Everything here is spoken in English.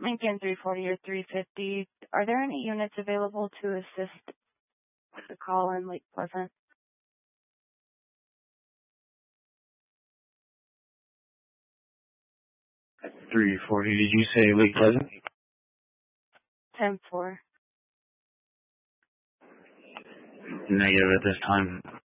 Lincoln 340 or 350. Are there any units available to assist with the call in Lake Pleasant? 340, did you say Lake Pleasant? 10-4. Negative at this time.